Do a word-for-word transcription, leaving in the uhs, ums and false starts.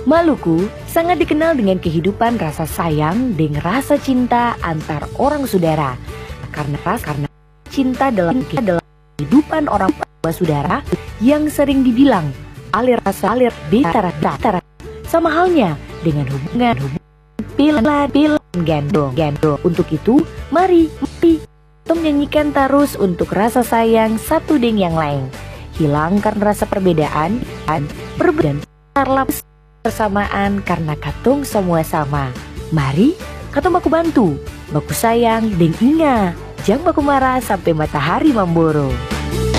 Maluku sangat dikenal dengan kehidupan rasa sayang dan rasa cinta antar orang saudara. Karena karena cinta dalam kehidupan orang tua saudara yang sering dibilang alir rasa alir betara betara. Sama halnya dengan hubungan hubungan pila pila gendong gendong. Untuk itu, mari mari kita menyanyikan terus untuk rasa sayang satu dengan yang lain. Hilangkan rasa perbedaan dan perbedaan terlalu bersamaan karena katung semua sama. Mari katung baku bantu, baku sayang dan ingat, jangan baku marah sampai matahari memburu.